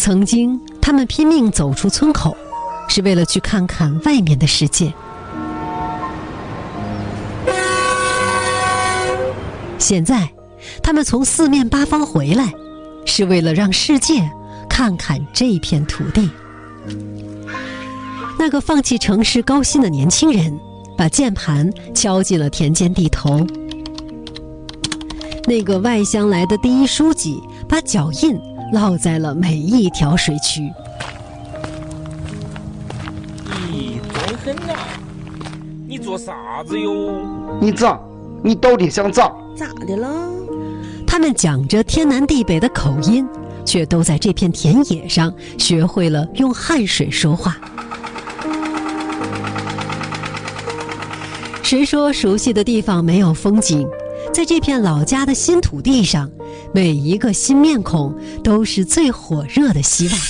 曾经，他们拼命走出村口，是为了去看看外面的世界。现在，他们从四面八方回来，是为了让世界看看这片土地。那个放弃城市高薪的年轻人，把键盘敲进了田间地头。那个外乡来的第一书记，把脚印烙在了每一条水渠。 咦，装狠呐！你做啥子哟？ 你咋？你到底想咋？ 咋的了？ 他们讲着天南地北的口音，却都在这片田野上学会了用汉水说话。谁说熟悉的地方没有风景？在这片老家的新土地上，每一个新面孔都是最火热的希望。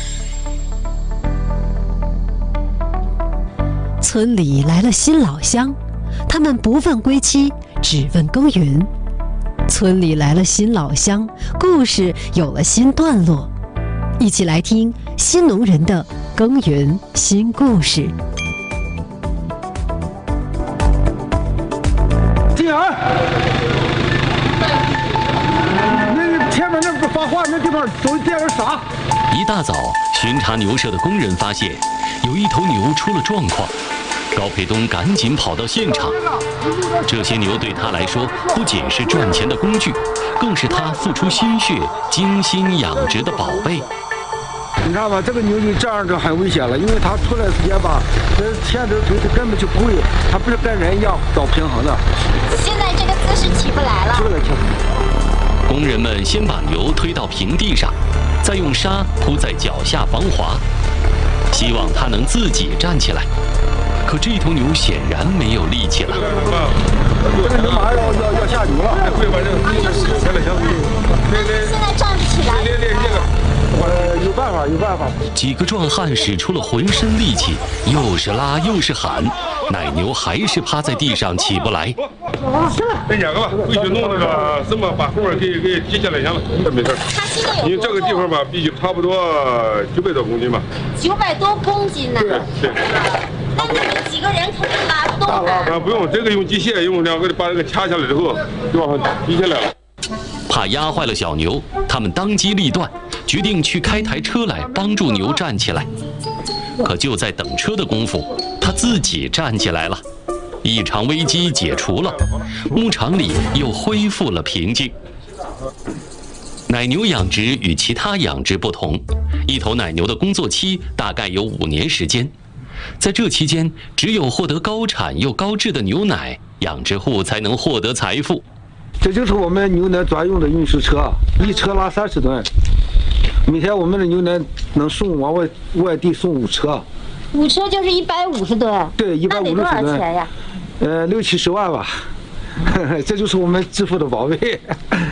村里来了新老乡，他们不问归期，只问耕耘。村里来了新老乡，故事有了新段落。一起来听新农人的耕耘新故事。 静儿，那前面那不发话那地方都点点啥？ 一大早，巡查牛舍的工人发现有一头牛出了状况。高培东赶紧跑到现场，这些牛对他来说不仅是赚钱的工具，更是他付出心血、精心养殖的宝贝。 你看吧，这个牛就这样就很危险了，因为它出来时间吧，这前这腿它根本就不会，它不是跟人一样找平衡的。 现在这个姿势起不来了。 起不来，起不来。 工人们先把牛推到平地上，再用沙铺在脚下防滑，希望它能自己站起来。可这头牛显然没有力气了。 这个牛马上要下牛了。 现在站不起来。 有办法，有办法。 几个壮汉使出了浑身力气，又是拉又是喊，奶牛还是趴在地上起不来。 再两个吧，回去弄那个什么，把后面给提下来行了，没事。因为这个地方吧，必须差不多900多公斤吧。 900多公斤呢？ 对。 那你们几个人肯定拉不动它。 不用，这个用机械，用两个把这个掐下来之后，就往上提起来了。 怕压坏了小牛，他们当机立断，决定去开台车来帮助牛站起来。可就在等车的功夫，他自己站起来了，一场危机解除了，牧场里又恢复了平静。奶牛养殖与其他养殖不同，一头奶牛的工作期大概有5年时间。在这期间，只有获得高产又高质的牛奶，养殖户才能获得财富。 这就是我们牛奶专用的运输车，一车拉30吨。每天我们的牛奶能往外地送5车。 5车就是150吨。 对，150吨。那得多少钱呀 ？60-70万吧。这就是我们致富的宝贝。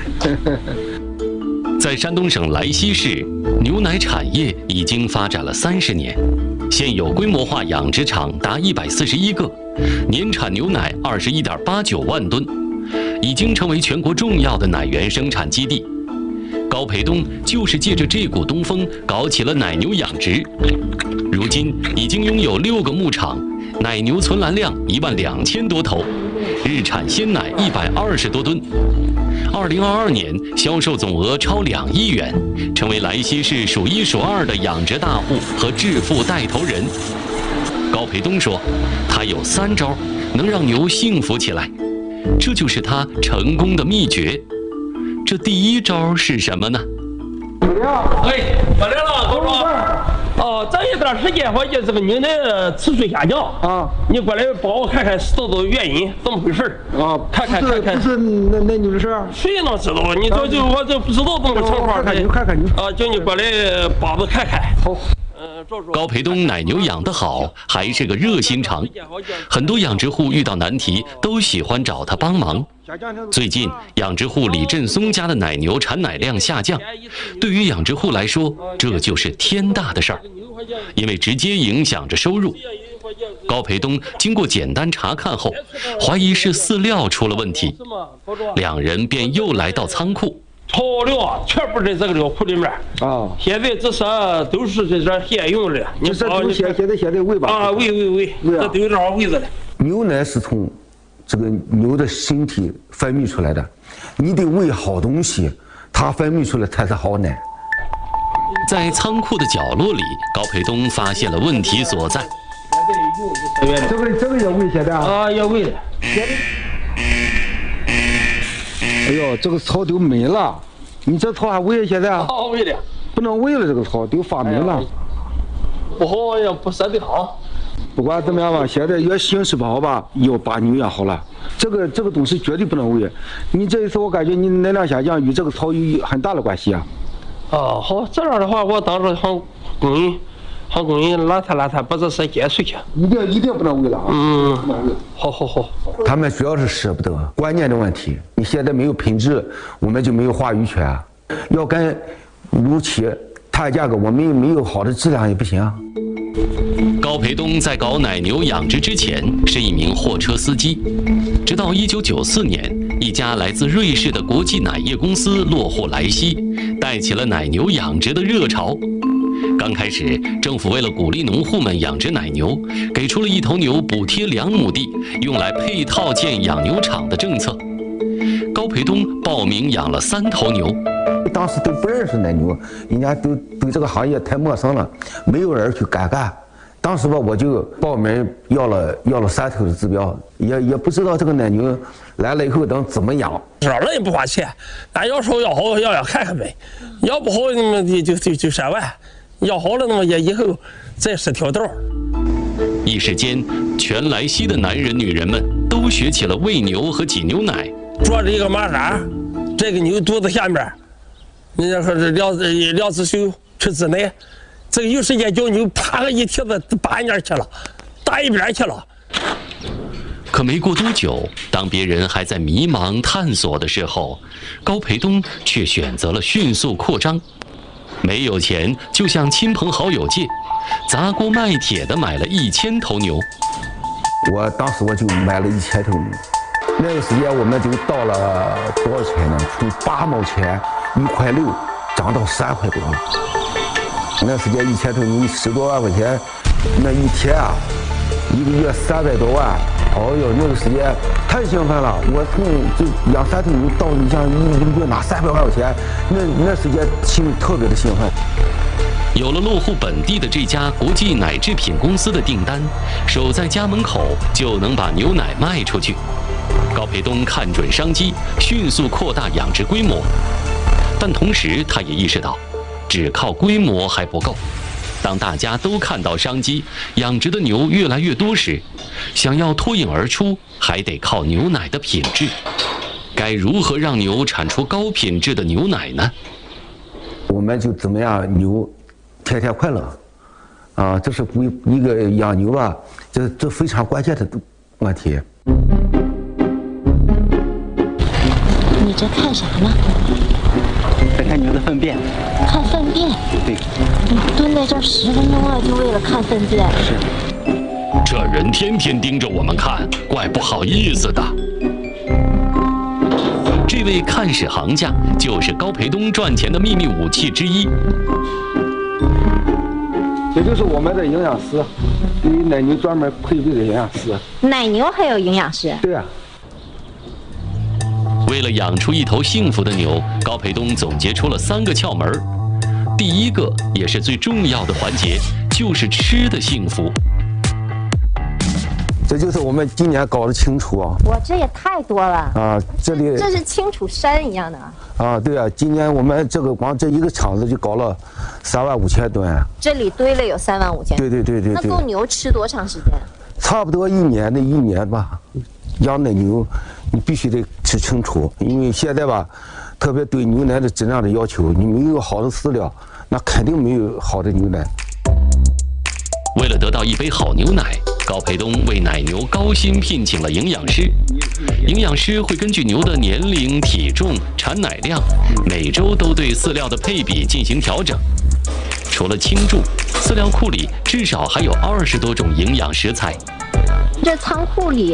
在山东省莱西市，牛奶产业已经发展了30年，现有规模化养殖场达141个，年产牛奶21.89万吨，已经成为全国重要的奶源生产基地。高培东就是借着这股东风搞起了奶牛养殖，如今已经拥有6个牧场，奶牛存栏量12000多头，日产鲜奶120多吨。2022年销售总额超2亿元，成为莱西市数1数2的养殖大户和致富带头人。高培东说，他有3招能让牛幸福起来，这就是他成功的秘诀。这第1招是什么呢？ 哎，我来了，高壮。哦，这一段时间好像这个牛奶次数下降啊，你过来帮我看看这都原因，怎么回事啊？看。不是那牛的事儿。 谁能知道？你这我这不知道怎么情况。 看牛。 啊，叫你过来帮着看看。 好。 高培东奶牛养得好，还是个热心肠，很多养殖户遇到难题都喜欢找他帮忙。最近，养殖户李振松家的奶牛产奶量下降，对于养殖户来说，这就是天大的事儿，因为直接影响着收入。高培东经过简单查看后，怀疑是饲料出了问题，2人便又来到仓库。 草料全部在这个料库里面啊。现在这些都是这现用的， 你这都现在喂吧？ 啊，喂，这都有这喂着的。 牛奶是从这个牛的身体分泌出来的，你得喂好东西，它分泌出来才是好奶。 在仓库的角落里，高培东发现了问题所在。 这个也喂现在啊，也喂的。 哎呦，这个草都没了，你这草还喂现在？ 喂的， 不能喂了，这个草都发霉了。 不好也不舍得好。 不管怎么样吧，现在越形势不好吧，要把牛养好了。这个东西绝对不能喂。你这一次我感觉你能量下降与这个草有很大的关系啊。 哦，好，这样的话，我当时让工人拉他，把这事结出去。 一定不能喂了啊！不能喂。 好。 他们主要是舍不得，观念的问题。你现在没有品质，我们就没有话语权。要跟乳企谈价格，我们没有好的质量也不行。 高培东在搞奶牛养殖之前是一名货车司机，直到1994年，一家来自瑞士的国际奶业公司落户莱西，带起了奶牛养殖的热潮。刚开始，政府为了鼓励农户们养殖奶牛，给出了1头牛补贴2亩地，用来配套建养牛场的政策。高培东报名养了3头牛。 当时都不认识奶牛，人家都对这个行业太陌生了，没有人去敢干。当时吧，我就报名要了3头的指标，也不知道这个奶牛来了以后能怎么养。 那也不花钱，咱要说要好要看看呗，要不好那么就3万，要好了那么也以后再是条道。 一时间，全莱西的男人女人们都学起了喂牛和挤牛奶。 捉着一个马扎，这个牛肚子下面，人家说是两只手去挤奶，这个有时间叫牛啪个一蹄子打一边去了，打一边去了。 可没过多久，当别人还在迷茫探索的时候，高培东却选择了迅速扩张。没有钱就向亲朋好友借，砸锅卖铁的买了1000头牛。 当时我就买了1000头牛。那个时间我们就到了多少钱呢？从8毛钱、1块6涨到3块多了。那时间1000头牛10多万块钱，那一天啊，1个月300多万。哦呦，那个时间太兴奋了！我从就养3头牛到你像1个月拿300万块钱，那时间心里特别的兴奋。 有了落户本地的这家国际奶制品公司的订单，守在家门口就能把牛奶卖出去。高培东看准商机，迅速扩大养殖规模。但同时，他也意识到，只靠规模还不够。当大家都看到商机，养殖的牛越来越多时，想要脱颖而出，还得靠牛奶的品质。该如何让牛产出高品质的牛奶呢？ 我们就怎么样牛天天快乐啊，这是一个养牛吧，这非常关键的问题。 你这看啥呢？ 在看牛的粪便。 看粪便？ 对。 你蹲在这儿10分钟了，就为了看粪便？ 是。 这人天天盯着我们看，怪不好意思的。这位看屎行家就是高培东赚钱的秘密武器之一。 这就是我们的营养师，给奶牛专门配备的营养师。 奶牛还有营养师？ 对呀。 为了养出一头幸福的牛，高培东总结出了3个窍门。第一个也是最重要的环节，就是吃的幸福。 这就是我们今年搞的清楚啊！ 哇，这也太多了啊！这是清楚山一样的啊！对啊，今年我们这个光这一个厂子就搞了35000吨。 这里堆了有35000。 对。 那够牛吃多长时间？ 差不多1年吧。养奶牛，你必须得吃清楚，因为现在吧，特别对牛奶的质量的要求，你没有好的饲料，那肯定没有好的牛奶。 为了得到一杯好牛奶，高培东为奶牛高薪聘请了营养师。营养师会根据牛的年龄、体重、产奶量，每周都对饲料的配比进行调整。除了倾注，饲料库里至少还有20多种营养食材。 这仓库里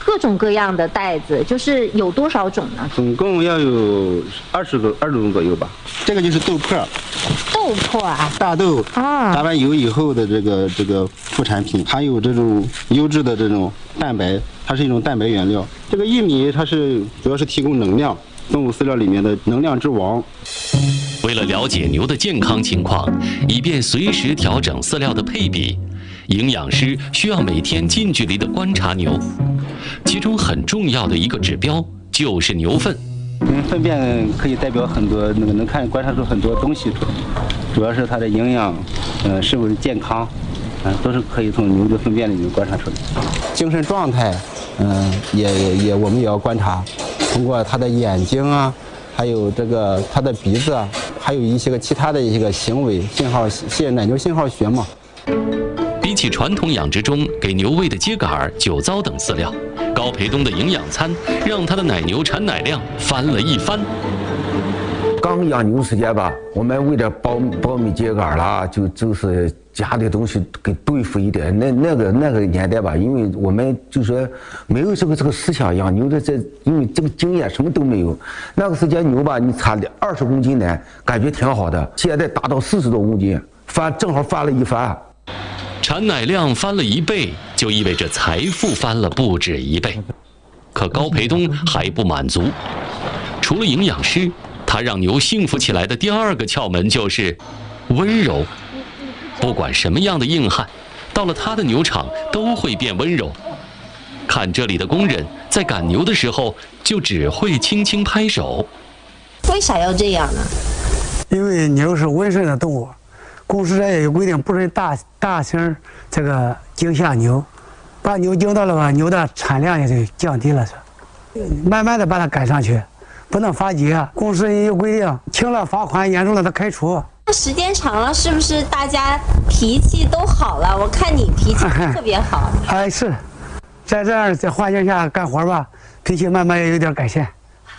各种各样的袋子，就是有多少种呢？ 总共要有20种左右吧。这个就是豆粕， 豆粕啊， 大豆啊， 打完油以后的这个副产品，含有这种优质的这种蛋白，它是一种蛋白原料。这个玉米它主要是提供能量，动物饲料里面的能量之王。 为了了解牛的健康情况，以便随时调整饲料的配比，营养师需要每天近距离地观察牛，其中很重要的一个指标就是牛粪。 因为粪便可以代表很多能观察出很多东西出来，主要是它的营养，是不是健康，都是可以从牛的粪便里面观察出来。精神状态，我们也要观察，通过它的眼睛啊，还有它的鼻子啊，还有一些其他的一些行为信号，奶牛信号学嘛。 比起传统养殖中给牛喂的秸秆、酒糟等饲料，高培东的营养餐让他的奶牛产奶量翻了一番。 刚养牛时间吧，我们为了苞米秸秆啦，就是加的东西给对付一点。那个年代吧，因为我们就说没有这个思想，养牛的因为这个经验什么都没有。那个时间牛吧，你产20公斤奶，感觉挺好的。现在达到40多公斤，正好翻了一番。 产奶量翻了1倍，就意味着财富翻了不止1倍。可高培东还不满足，除了营养师，他让牛幸福起来的第2个窍门就是温柔。不管什么样的硬汉，到了他的牛场都会变温柔。看这里的工人在赶牛的时候，就只会轻轻拍手。 为啥要这样呢？ 因为牛是温顺的动物。公司也有规定，不准大型惊吓牛，把牛惊到了吧，牛的产量也就降低了，慢慢的把它赶上去，不能发急。公司也有规定，轻了罚款，严重了他开除。 那时间长了，是不是大家脾气都好了？我看你脾气特别好。 是，在这样在环境下干活吧，脾气慢慢也有点改善。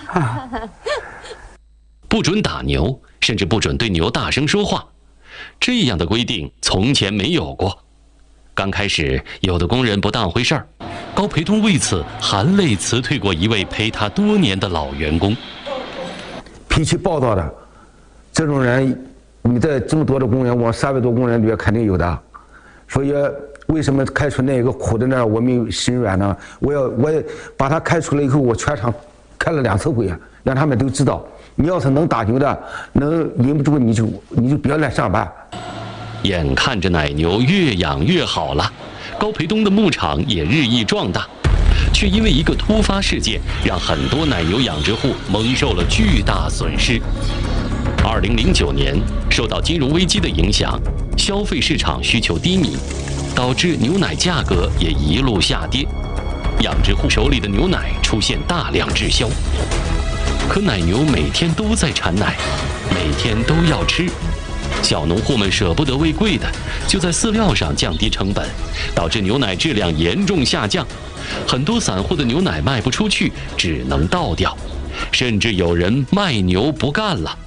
不准打牛，甚至不准对牛大声说话。这样的规定从前没有过。刚开始，有的工人不当回事儿，高培东为此含泪辞退过一位陪他多年的老员工。 脾气暴躁的这种人，你在这么多的工人，我300多工人里面肯定有的。所以为什么开除那个苦的呢？我们心软呢？我把他开除了以后，我全场开了2次会，让他们都知道。你要是能打牛的，能忍不住你就别来上班。 眼看着奶牛越养越好了，高培东的牧场也日益壮大，却因为一个突发事件，让很多奶牛养殖户蒙受了巨大损失。2009年，受到金融危机的影响，消费市场需求低迷，导致牛奶价格也一路下跌，养殖户手里的牛奶出现大量滞销。可奶牛每天都在产奶，每天都要吃，小农户们舍不得喂贵的，就在饲料上降低成本，导致牛奶质量严重下降。很多散户的牛奶卖不出去，只能倒掉，甚至有人卖牛不干了。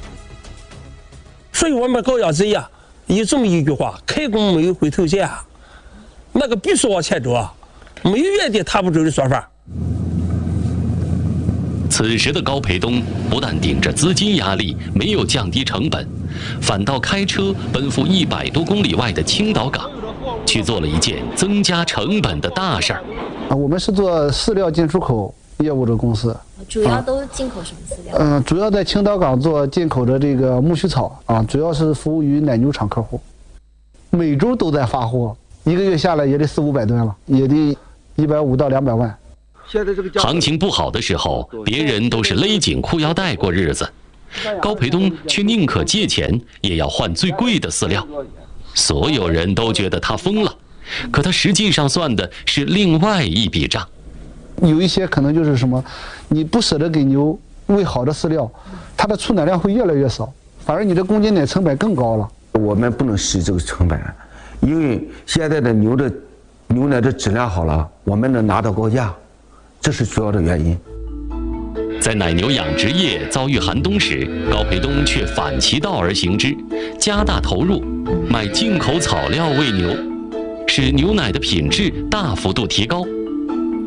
所以我们搞养殖业有这么一句话：开工没有回头箭，那个必须往前走，没有原地踏步走的说法。 此时的高培东不但顶着资金压力没有降低成本，反倒开车奔赴100多公里外的青岛港，去做了一件增加成本的大事儿。 我们是做饲料进出口业务的公司， 主要都进口什么饲料？ 主要在青岛港做进口的这个苜蓿草啊，主要是服务于奶牛场客户，每周都在发货，1个月下来也得400-500吨了，也得150到200万。 行情不好的时候，别人都是勒紧裤腰带过日子，高培东却宁可借钱也要换最贵的饲料。所有人都觉得他疯了，可他实际上算的是另外一笔账。 有一些可能就是什么，你不舍得给牛喂好的饲料，它的出奶量会越来越少，反而你的公斤奶成本更高了。 我们不能使这个成本，因为现在的牛奶的质量好了，我们能拿到高价。这是主要的原因。 在奶牛养殖业遭遇寒冬时，高培东却反其道而行之，加大投入，买进口草料喂牛，使牛奶的品质大幅度提高。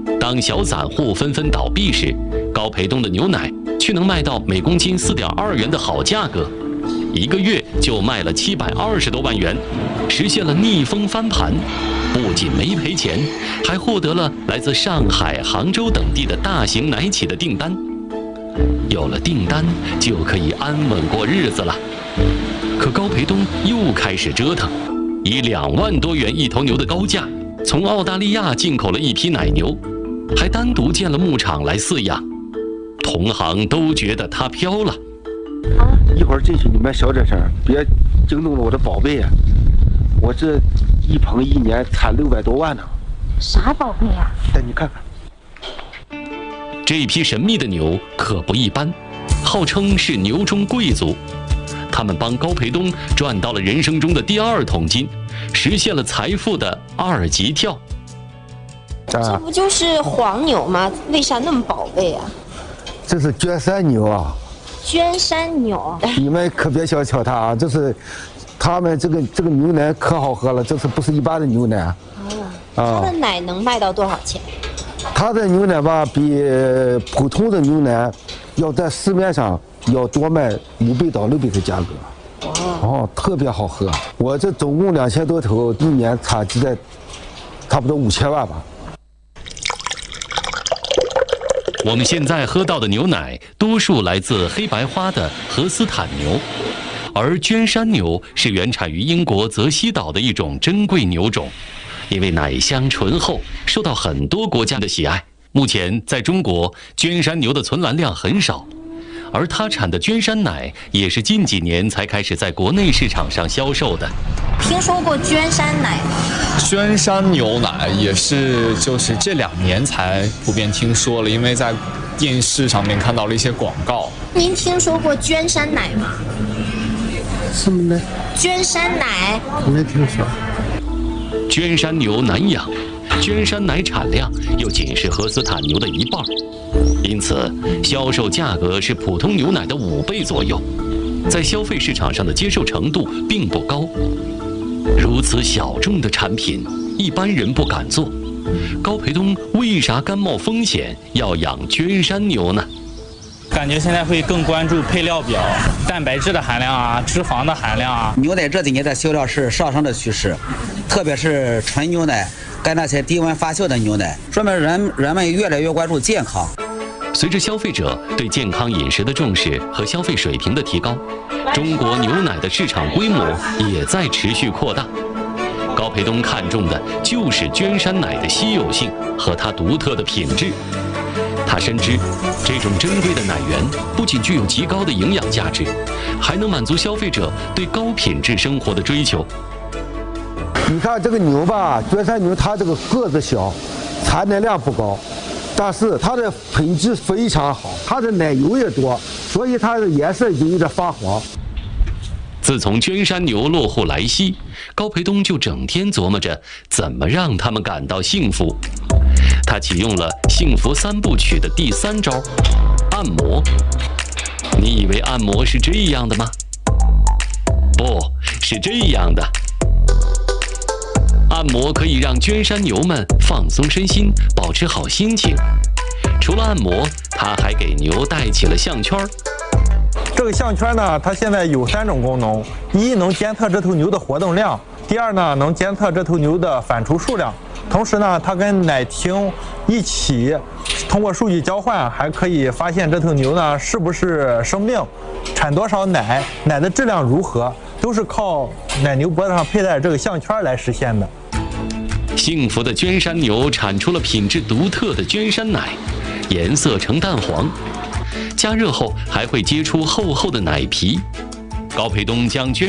当小散户纷纷倒闭时，高培东的牛奶却能卖到每公斤4.2元的好价格，1个月就卖了720多万元，实现了逆风翻盘。不仅没赔钱，还获得了来自上海、杭州等地的大型奶企的订单。有了订单，就可以安稳过日子了。可高培东又开始折腾，以2万多元一头牛的高价，从澳大利亚进口了一批奶牛，还单独建了牧场来饲养。同行都觉得他飘了。 一会儿进去你们小点声，别惊动了我的宝贝呀！我这一棚1年产600多万呢。 啥宝贝呀？ 带你看看。 这批神秘的牛可不一般，号称是牛中贵族。他们帮高培东赚到了人生中的第2桶金，实现了财富的2级跳。 这不就是黄牛吗？为啥那么宝贝啊？ 这是娟山牛啊！ 娟山牛， 你们可别小瞧它啊！这是他们这个牛奶可好喝了，这是不是一般的牛奶？ 它的奶能卖到多少钱？ 它的牛奶吧，比普通的牛奶要在市面上要多卖5倍到6倍的价格。哦，特别好喝。我这总共2000多头，1年产值在差不多5000万吧。 我们现在喝到的牛奶，多数来自黑白花的荷斯坦牛，而娟山牛是原产于英国泽西岛的一种珍贵牛种，因为奶香醇厚，受到很多国家的喜爱。目前在中国，娟山牛的存栏量很少，而它产的娟山奶也是近几年才开始在国内市场上销售的。 听说过娟山奶吗？ 娟山牛奶也是，就是这2年才普遍听说了，因为在电视上面看到了一些广告。 您听说过娟山奶吗？ 什么呢？ 娟山奶没听说。 娟山牛难养，娟山奶产量又仅是荷斯坦牛的1半，因此销售价格是普通牛奶的5倍左右，在消费市场上的接受程度并不高。如此小众的产品，一般人不敢做。高培东为啥甘冒风险要养娟山牛呢？ 感觉现在会更关注配料表、蛋白质的含量啊、脂肪的含量啊。 牛奶这几年的销量是上升的趋势，特别是纯牛奶跟那些低温发酵的牛奶，说明人们越来越关注健康。 随着消费者对健康饮食的重视和消费水平的提高，中国牛奶的市场规模也在持续扩大。高培东看重的就是娟山奶的稀有性和它独特的品质。他深知，这种珍贵的奶源不仅具有极高的营养价值，还能满足消费者对高品质生活的追求。 你看这个牛吧，娟山牛它这个个子小，产奶量不高，但是它的品质非常好，它的奶油也多，所以它的颜色就有点发黄。 自从娟山牛落户莱西，高培东就整天琢磨着怎么让他们感到幸福。他启用了幸福3部曲的第3招——按摩。你以为按摩是这样的吗？不是这样的。按摩可以让娟山牛们放松身心，保持好心情。除了按摩，他还给牛戴起了项圈。 这个项圈呢，它现在有3种功能：一能监测这头牛的活动量；第二呢，能监测这头牛的反刍数量；同时呢，它跟奶厅一起通过数据交换，还可以发现这头牛呢是不是生病，产多少奶，奶的质量如何，都是靠奶牛脖子上佩戴这个项圈来实现的。 幸福的娟山牛产出了品质独特的娟山奶，颜色呈淡黄，加热后还会结出厚厚的奶皮。高培东将娟